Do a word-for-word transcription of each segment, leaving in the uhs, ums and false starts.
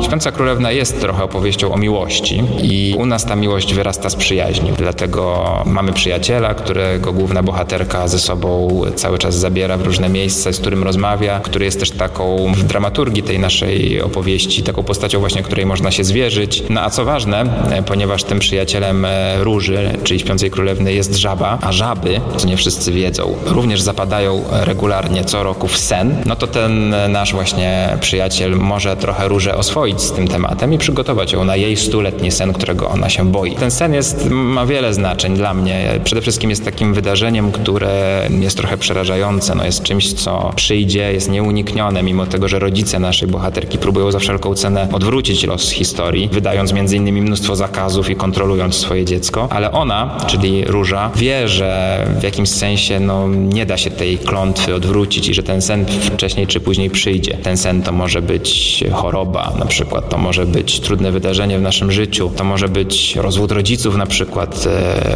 Śpiąca Królewna jest trochę opowieścią o miłości i u nas ta miłość wyrasta z przyjaźni. Dlatego mamy przyjaciela, którego główna bohaterka ze sobą cały czas zabiera w różne miejsca, z którym rozmawia, który jest też taką w dramaturgii tej naszej opowieści, taką postacią właśnie, której można się zwierzyć. No a co ważne, ponieważ tym przyjacielem Róży, czyli Śpiącej Królewny, jest żaba, a żaby, co nie wszyscy wiedzą, również zapadają regularnie co roku w sen, no to ten nasz właśnie przyjaciel może trochę Różę oswoić z tym tematem i przygotować ją na jej stuletni sen, którego ona się boi. Ten sen jest, ma wiele znaczeń dla mnie. Przede wszystkim jest takim wydarzeniem, które jest trochę przerażające. No jest czymś, co przyjdzie, jest nieuniknione, mimo tego, że rodzice naszej bohaterki próbują za wszelką cenę odwrócić los historii, wydając między innymi mnóstwo zakazów i kontrolując swoje dziecko. Ale ona, czyli Róża, wie, że w jakimś sensie no, nie da się tej klątwy odwrócić i że ten sen wcześniej czy później przyjdzie. Ten sen to może być choroba na przykład, to może być trudne wydarzenie w naszym życiu, to może być rozwód rodziców na przykład,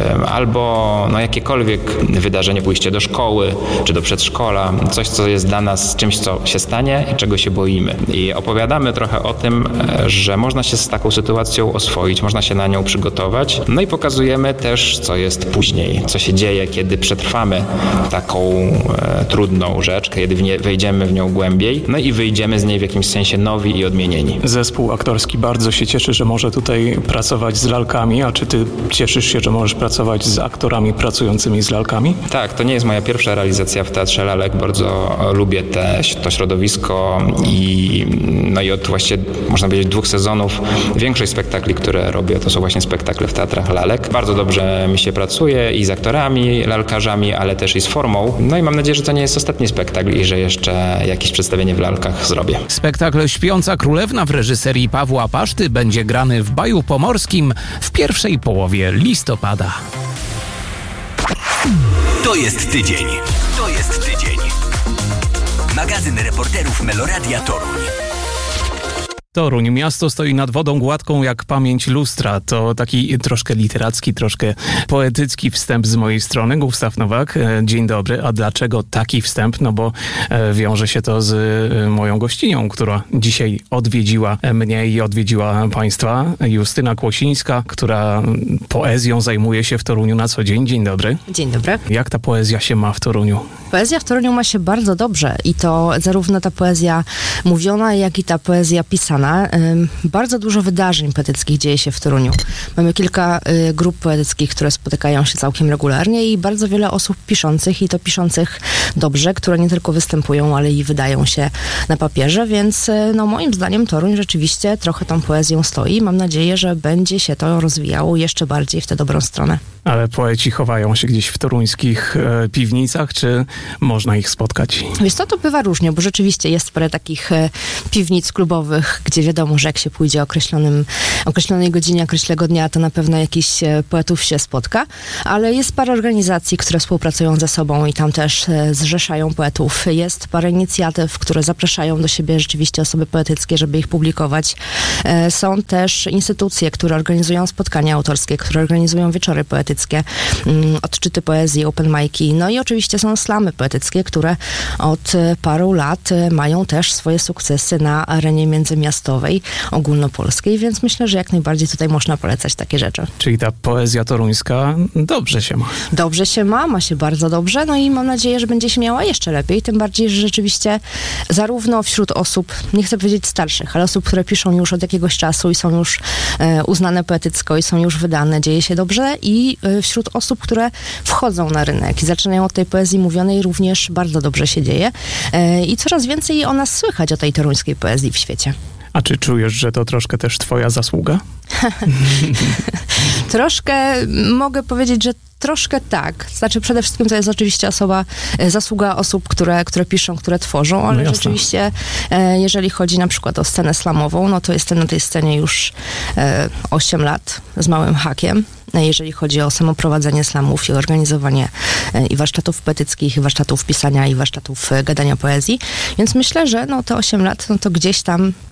albo no, jakiekolwiek wydarzenie, pójście do szkoły czy do przedszkola, coś, co jest dla nas czymś, co się stanie i czego się boimy. I opowiadamy trochę o tym, że można się z taką sytuacją oswoić, można się na nią przygotować, no i pokazujemy też, co jest później, co się dzieje, kiedy przetrwamy taką e, trudną rzecz, kiedy w nie, wejdziemy w nią głębiej, no i wyjdziemy z niej w jakimś sensie nowi i odmienieni. Zespół aktorski bardzo się cieszy, że może tutaj pracować z lalkami, a czy ty cieszysz się, że możesz pracować z aktorami pracującymi z lalkami? Tak, to nie jest moja pierwsza realizacja w Teatrze Lalek, bardzo lubię te, to środowisko i no i od właściwie można powiedzieć dwóch sezonów większość spektakli, które robię, to są właśnie spektakle w Teatrach Lalek. Bardzo dobrze mi się pracuje i z aktorami, lalkarzami, ale też i z formą. No i mam nadzieję, że to nie jest ostatni spektakl i że jeszcze jakieś przedstawienie w lalkach zrobię. Spektakl Śpiąca Królewna w reżyserii Pawła Paszty będzie grany w Baju Pomorskim w pierwszej połowie listopada. To jest tydzień. To jest tydzień. Magazyn reporterów Meloradia Toruń. Toruń. Miasto stoi nad wodą gładką jak pamięć lustra. To taki troszkę literacki, troszkę poetycki wstęp z mojej strony. Gustaw Nowak, dzień dobry. A dlaczego taki wstęp? No bo wiąże się to z moją gościnią, która dzisiaj odwiedziła mnie i odwiedziła państwa. Justyna Kłosińska, która poezją zajmuje się w Toruniu na co dzień. Dzień dobry. Dzień dobry. Jak ta poezja się ma w Toruniu? Poezja w Toruniu ma się bardzo dobrze i to zarówno ta poezja mówiona, jak i ta poezja pisana. Bardzo dużo wydarzeń poetyckich dzieje się w Toruniu. Mamy kilka grup poetyckich, które spotykają się całkiem regularnie i bardzo wiele osób piszących i to piszących dobrze, które nie tylko występują, ale i wydają się na papierze, więc no, moim zdaniem Toruń rzeczywiście trochę tą poezją stoi. Mam nadzieję, że będzie się to rozwijało jeszcze bardziej w tę dobrą stronę. Ale poeci chowają się gdzieś w toruńskich e, piwnicach, czy można ich spotkać? Wiesz co, to bywa różnie, bo rzeczywiście jest parę takich e, piwnic klubowych, gdzie wiadomo, że jak się pójdzie o określonym, określonej godzinie, określonego dnia, to na pewno jakiś e, poetów się spotka, ale jest parę organizacji, które współpracują ze sobą i tam też e, zrzeszają poetów. Jest parę inicjatyw, które zapraszają do siebie rzeczywiście osoby poetyckie, żeby ich publikować. E, są też instytucje, które organizują spotkania autorskie, które organizują wieczory poetyckie, odczyty poezji, open mic'i. No i oczywiście są slamy poetyckie, które od paru lat mają też swoje sukcesy na arenie międzymiastowej, ogólnopolskiej, więc myślę, że jak najbardziej tutaj można polecać takie rzeczy. Czyli ta poezja toruńska dobrze się ma. Dobrze się ma, ma się bardzo dobrze, no i mam nadzieję, że będzie się miała jeszcze lepiej, tym bardziej, że rzeczywiście zarówno wśród osób, nie chcę powiedzieć starszych, ale osób, które piszą już od jakiegoś czasu i są już e, uznane poetycko i są już wydane, dzieje się dobrze i wśród osób, które wchodzą na rynek i zaczynają od tej poezji mówionej, również bardzo dobrze się dzieje i coraz więcej o nas słychać, o tej toruńskiej poezji w świecie. A czy czujesz, że to troszkę też twoja zasługa? Troszkę mogę powiedzieć, że troszkę tak. Znaczy przede wszystkim to jest oczywiście osoba, zasługa osób, które, które piszą, które tworzą, ale no rzeczywiście jeżeli chodzi na przykład o scenę slamową, no to jestem na tej scenie już osiem lat z małym hakiem. Jeżeli chodzi o samo prowadzenie slamów i organizowanie i warsztatów poetyckich, i warsztatów pisania, i warsztatów gadania poezji. Więc myślę, że no te osiem lat, no to gdzieś tam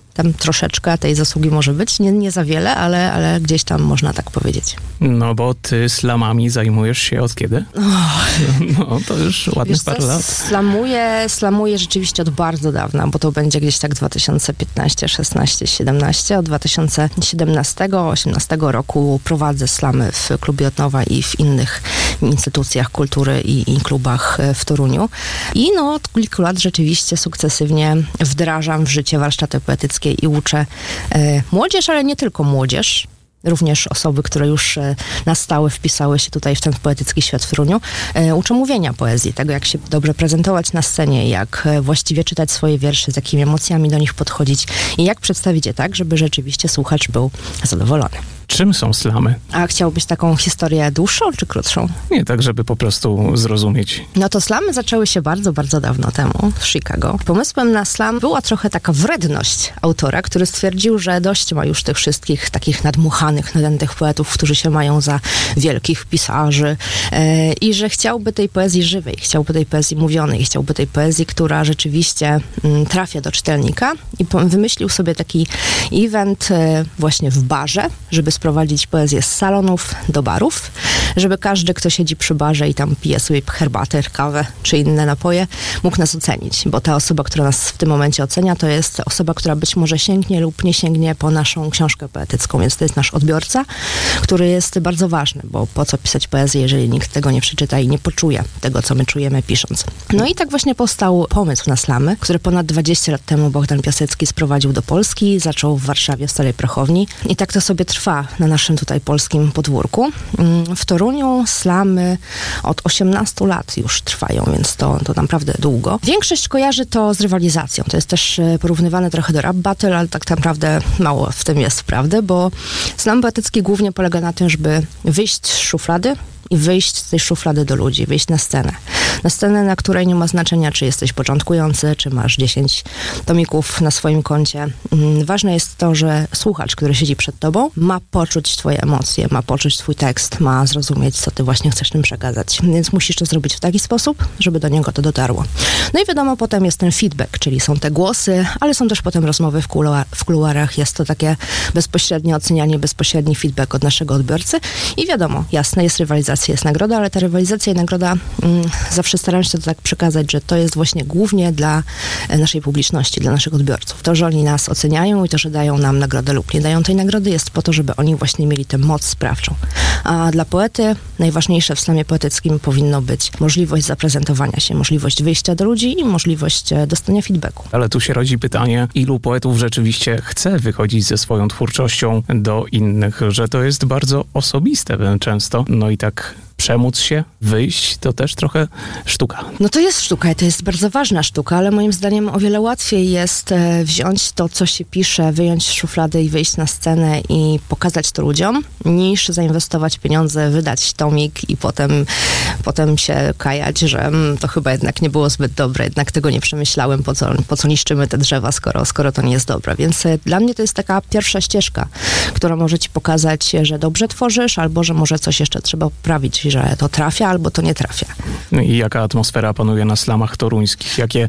tam troszeczkę tej zasługi może być, nie, nie za wiele, ale, ale gdzieś tam można tak powiedzieć. No bo ty slamami zajmujesz się od kiedy? Oh. No to już ładnych Wiesz co, parę lat. Slamuję, slamuję rzeczywiście od bardzo dawna, bo to będzie gdzieś tak dwa tysiące piętnaście, szesnaście, siedemnaście. Od dwa tysiące siedemnastego, osiemnastego roku prowadzę slamy w klubie od nowa i w innych instytucjach kultury i, i klubach w Toruniu. I no od kilku lat rzeczywiście sukcesywnie wdrażam w życie warsztaty poetyckie i uczę e, młodzież, ale nie tylko młodzież, również osoby, które już e, na stałe wpisały się tutaj w ten poetycki świat w Toruniu. E, uczę mówienia poezji, tego jak się dobrze prezentować na scenie, jak e, właściwie czytać swoje wiersze, z jakimi emocjami do nich podchodzić i jak przedstawić je tak, żeby rzeczywiście słuchacz był zadowolony. Czym są slamy? A chciałbyś taką historię dłuższą czy krótszą? Nie, tak żeby po prostu zrozumieć. No to slamy zaczęły się bardzo, bardzo dawno temu w Chicago. Pomysłem na slam była trochę taka wredność autora, który stwierdził, że dość ma już tych wszystkich takich nadmuchanych, nadętych poetów, którzy się mają za wielkich pisarzy e, i że chciałby tej poezji żywej, chciałby tej poezji mówionej, chciałby tej poezji, która rzeczywiście m, trafia do czytelnika i po, wymyślił sobie taki event e, właśnie w barze, żeby sprowadzić poezję z salonów do barów, żeby każdy, kto siedzi przy barze i tam pije sobie herbatę, kawę czy inne napoje, mógł nas ocenić, bo ta osoba, która nas w tym momencie ocenia, to jest osoba, która być może sięgnie lub nie sięgnie po naszą książkę poetycką, więc to jest nasz odbiorca, który jest bardzo ważny, bo po co pisać poezję, jeżeli nikt tego nie przeczyta i nie poczuje tego, co my czujemy pisząc. No i tak właśnie powstał pomysł na slamy, który ponad dwadzieścia lat temu Bogdan Piasecki sprowadził do Polski, zaczął w Warszawie w Starej Prochowni i tak to sobie trwa na naszym tutaj polskim podwórku. W Toruniu slamy od osiemnastu lat już trwają, więc to, to naprawdę długo. Większość kojarzy to z rywalizacją. To jest też porównywane trochę do rap battle, ale tak naprawdę mało w tym jest prawdy, bo slam poetycki głównie polega na tym, żeby wyjść z szuflady i wyjść z tej szuflady do ludzi, wyjść na scenę. Na scenę, na której nie ma znaczenia, czy jesteś początkujący, czy masz dziesięć tomików na swoim koncie. Ważne jest to, że słuchacz, który siedzi przed tobą, ma poczuć twoje emocje, ma poczuć twój tekst, ma zrozumieć, co ty właśnie chcesz tym przekazać. Więc musisz to zrobić w taki sposób, żeby do niego to dotarło. No i wiadomo, potem jest ten feedback, czyli są te głosy, ale są też potem rozmowy w, kuluar- w kuluarach. Jest to takie bezpośrednie ocenianie, bezpośredni feedback od naszego odbiorcy. I wiadomo, jasne, jest rywalizacja, jest nagroda, ale ta rywalizacja i nagroda mm, zawsze staram się to tak przekazać, że to jest właśnie głównie dla naszej publiczności, dla naszych odbiorców. To, że oni nas oceniają i to, że dają nam nagrodę lub nie dają tej nagrody, jest po to, żeby oni właśnie mieli tę moc sprawczą. A dla poety najważniejsze w slamie poetyckim powinno być możliwość zaprezentowania się, możliwość wyjścia do ludzi i możliwość dostania feedbacku. Ale tu się rodzi pytanie, ilu poetów rzeczywiście chce wychodzić ze swoją twórczością do innych, że to jest bardzo osobiste często. No i tak przemóc się, wyjść, to też trochę sztuka. No to jest sztuka i to jest bardzo ważna sztuka, ale moim zdaniem o wiele łatwiej jest wziąć to, co się pisze, wyjąć z szuflady i wyjść na scenę i pokazać to ludziom, niż zainwestować pieniądze, wydać tomik i potem, potem się kajać, że mm, to chyba jednak nie było zbyt dobre, jednak tego nie przemyślałem, po co, po co niszczymy te drzewa, skoro, skoro to nie jest dobre. Więc dla mnie to jest taka pierwsza ścieżka, która może ci pokazać, że dobrze tworzysz, albo że może coś jeszcze trzeba poprawić, że to trafia, albo to nie trafia. I jaka atmosfera panuje na slamach toruńskich? Jakie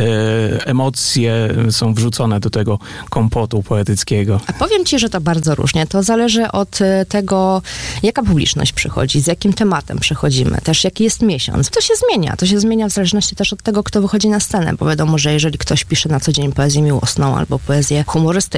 e, emocje są wrzucone do tego kompotu poetyckiego? A powiem ci, że to bardzo różnie. To zależy od tego, jaka publiczność przychodzi, z jakim tematem przychodzimy, też jaki jest miesiąc. To się zmienia. To się zmienia w zależności też od tego, kto wychodzi na scenę, bo wiadomo, że jeżeli ktoś pisze na co dzień poezję miłosną albo poezję humorystyczną,